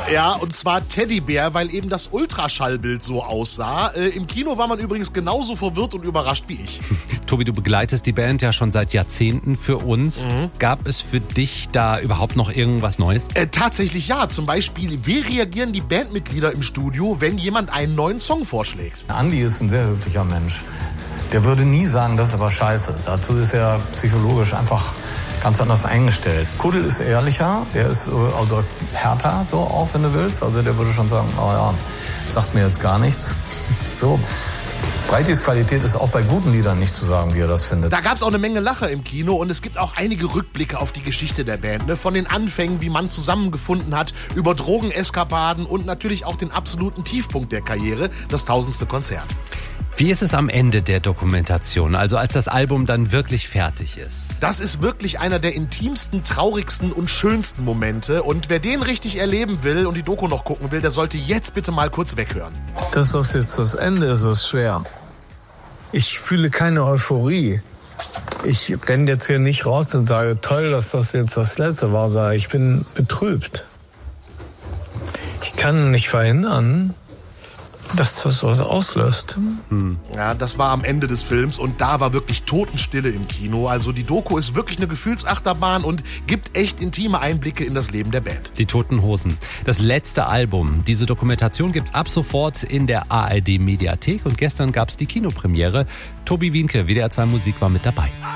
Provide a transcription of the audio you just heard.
Ja, und zwar Teddybär, weil eben das Ultraschallbild so aussah. Im Kino war man übrigens genauso verwirrt und überrascht wie ich. Tobi, du begleitest die Band ja schon seit Jahrzehnten für uns. Gab es für dich da überhaupt noch irgendwas Neues? Tatsächlich ja. Zum Beispiel, wie reagieren die Bandmitglieder im Studio, wenn jemand einen neuen Song vorschlägt? Andi ist ein sehr höflicher Mensch. Der würde nie sagen, das ist aber scheiße. Dazu ist er psychologisch einfach ganz anders eingestellt. Kuddel ist ehrlicher, der ist also härter, so auch, wenn du willst. Also der würde schon sagen, oh ja, sagt mir jetzt gar nichts. So. Breitis Qualität ist auch bei guten Liedern nicht zu sagen, wie er das findet. Da gab's auch eine Menge Lacher im Kino und es gibt auch einige Rückblicke auf die Geschichte der Band. Ne? Von den Anfängen, wie man zusammengefunden hat, über Drogeneskapaden und natürlich auch den absoluten Tiefpunkt der Karriere, das 1000. Konzert. Wie ist es am Ende der Dokumentation, also als das Album dann wirklich fertig ist? Das ist wirklich einer der intimsten, traurigsten und schönsten Momente. Und wer den richtig erleben will und die Doku noch gucken will, der sollte jetzt bitte mal kurz weghören. Dass das jetzt das Ende ist, ist schwer. Ich fühle keine Euphorie. Ich renne jetzt hier nicht raus und sage, toll, dass das jetzt das Letzte war, sondern ich bin betrübt. Ich kann nicht verhindern, dass das was auslöst. Ja, das war am Ende des Films und da war wirklich Totenstille im Kino. Also die Doku ist wirklich eine Gefühlsachterbahn und gibt echt intime Einblicke in das Leben der Band. Die Toten Hosen. Das letzte Album. Diese Dokumentation gibt's ab sofort in der ARD Mediathek und gestern gab's die Kinopremiere. Tobi Wienke, WDR 2 Musik, war mit dabei.